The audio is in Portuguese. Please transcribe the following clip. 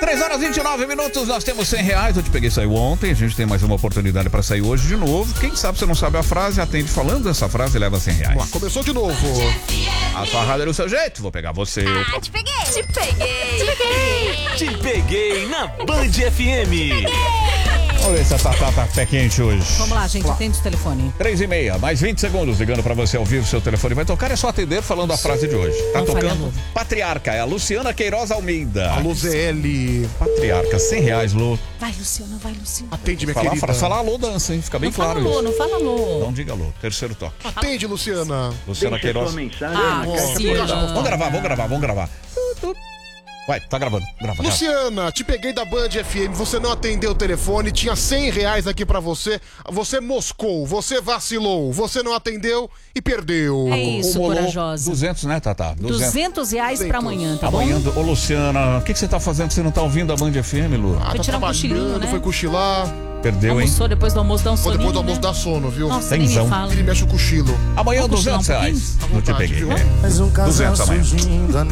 3h29, nós temos R$100. Eu te peguei, saiu ontem, a gente tem mais uma oportunidade pra sair hoje de novo. Quem sabe você não sabe a frase, atende falando essa frase e leva R$100. Vamos lá, começou de novo. A sua rádio é do seu jeito, vou pegar você. Ah, te peguei! Te peguei! Te peguei! Te peguei na Band FM. Vamos ver se a Tatá tá pé quente hoje. Vamos lá, gente, atende o telefone. 3h30, mais 20 segundos ligando pra você ao vivo, seu telefone vai tocar, é só atender falando a frase de hoje. Tá Não falha, tocando Lu. Patriarca, é a Luciana Queiroz Almeida. Alô, ZL. Patriarca, R$100, Lu. Vai, Luciana, vai, Luciana. Atende, minha Falar, querida. falar alô, dança, hein? Fica bem Não claro fala isso. alô, não fala alô. Não diga alô, terceiro toque. Atende, Luciana. Luciana Queiroz. Ah, Luciana. Vamos gravar. Vai, tá gravando. Grava, já. Luciana, te peguei da Band FM, você não atendeu o telefone, tinha R$100 aqui pra você, você moscou, você vacilou, você não atendeu e perdeu. É isso, Acumulou corajosa. 200, né, Tatá? R$200 pra amanhã, tá bom? Amanhã, ô Luciana, o que você tá fazendo que você não tá ouvindo a Band FM, Lu? Ah, Foi tá tirar um cochilinho, trabalhando, né? foi cochilar. Perdeu, hein? Almoçou depois do almoço, dá um Ou soninho, depois do almoço né? dá sono, viu? Nossa, nem Tenzão. me fala. Ele mexe o cochilo. Amanhã, Vamos cochilar um R$200. pouquinho? Não te vontade, peguei. viu? É. Mas um casal 200 amanhã. surgindo,